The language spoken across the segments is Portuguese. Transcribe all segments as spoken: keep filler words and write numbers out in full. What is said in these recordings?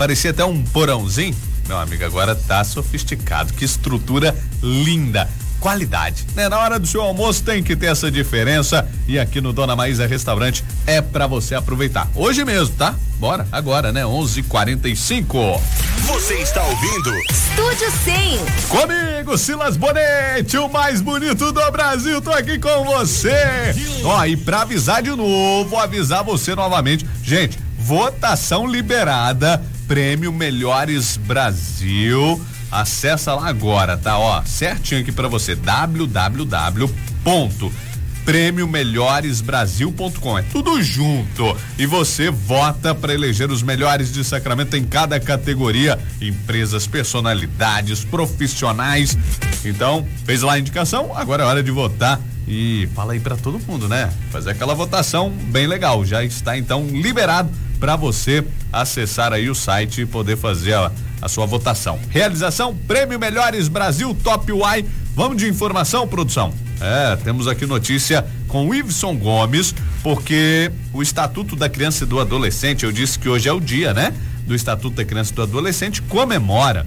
parecia até um porãozinho. Meu amigo, agora tá sofisticado, que estrutura linda. Qualidade, né? Na hora do seu almoço tem que ter essa diferença e aqui no Dona Maísa Restaurante é pra você aproveitar. Hoje mesmo, tá? Bora, agora, né? onze e quarenta e cinco. Você está ouvindo Estúdio cem. Comigo, Silas Bonetti, o mais bonito do Brasil, tô aqui com você. Ó, e pra avisar de novo, avisar você novamente, gente, votação liberada, Prêmio Melhores Brasil. Acessa lá agora, tá? Ó, certinho aqui pra você, w w w ponto prêmio melhores brasil ponto com. É tudo junto. E você vota pra eleger os melhores de Sacramento em cada categoria, empresas, personalidades, profissionais. Então, fez lá a indicação, agora é hora de votar. E fala aí pra todo mundo, né? Fazer aquela votação bem legal. Já está então liberado para você acessar aí o site e poder fazer a, a sua votação. Realização Prêmio Melhores Brasil Top Y. Vamos de informação, produção? É, temos aqui notícia com o Iveson Gomes, porque o Estatuto da Criança e do Adolescente, eu disse que hoje é o dia, né? Do Estatuto da Criança e do Adolescente, comemora,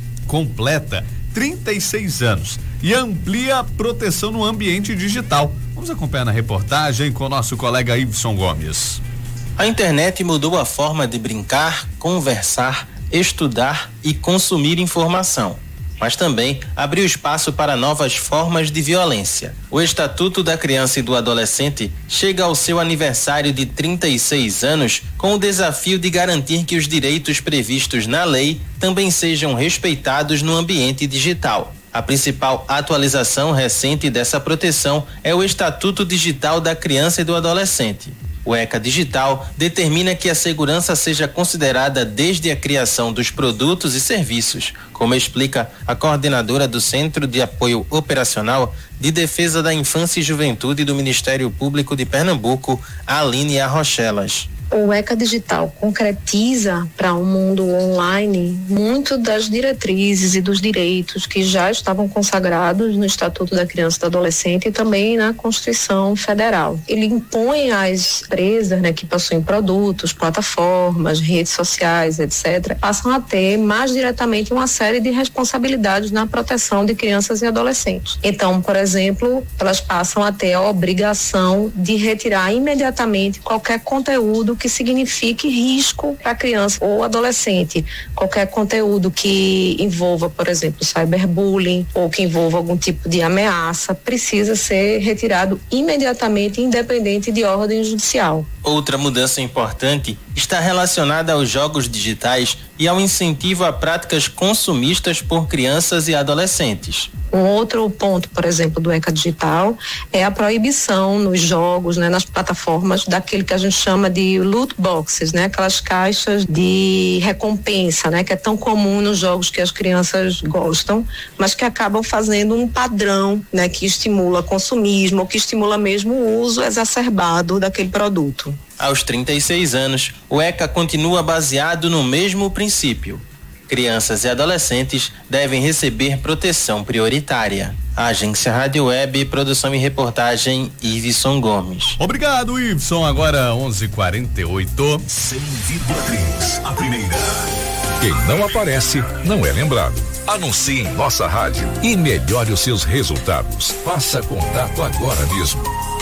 completa trinta e seis anos e amplia a proteção no ambiente digital. Vamos acompanhar na reportagem com o nosso colega Iveson Gomes. A internet mudou a forma de brincar, conversar, estudar e consumir informação, mas também abriu espaço para novas formas de violência. O Estatuto da Criança e do Adolescente chega ao seu aniversário de trinta e seis anos com o desafio de garantir que os direitos previstos na lei também sejam respeitados no ambiente digital. A principal atualização recente dessa proteção é o Estatuto Digital da Criança e do Adolescente. O ECA Digital determina que a segurança seja considerada desde a criação dos produtos e serviços, como explica a coordenadora do Centro de Apoio Operacional de Defesa da Infância e Juventude do Ministério Público de Pernambuco, Aline Arrochelas. O ECA Digital concretiza para o um mundo online muito das diretrizes e dos direitos que já estavam consagrados no Estatuto da Criança e do Adolescente e também na Constituição Federal. Ele impõe às empresas, né, que possuem produtos, plataformas, redes sociais, etcétera, passam a ter mais diretamente uma série de responsabilidades na proteção de crianças e adolescentes. Então, por exemplo, elas passam a ter a obrigação de retirar imediatamente qualquer conteúdo que signifique risco para a criança ou adolescente. Qualquer conteúdo que envolva, por exemplo, cyberbullying ou que envolva algum tipo de ameaça precisa ser retirado imediatamente, independente de ordem judicial. Outra mudança importante está relacionada aos jogos digitais e ao incentivo a práticas consumistas por crianças e adolescentes. Um outro ponto, por exemplo, do ECA Digital é a proibição nos jogos, né, nas plataformas, daquele que a gente chama de loot boxes, né, aquelas caixas de recompensa, né, que é tão comum nos jogos que as crianças gostam, mas que acabam fazendo um padrão, né, que estimula consumismo ou que estimula mesmo o uso exacerbado daquele produto. Aos trinta e seis anos, o ECA continua baseado no mesmo princípio. Crianças e adolescentes devem receber proteção prioritária. Agência Rádio Web, produção e reportagem, Iveson Gomes. Obrigado, Iveson. Agora onze e quarenta e oito. cem vírgula três, a primeira. Quem não aparece, não é lembrado. Anuncie em nossa rádio e melhore os seus resultados. Faça contato agora mesmo.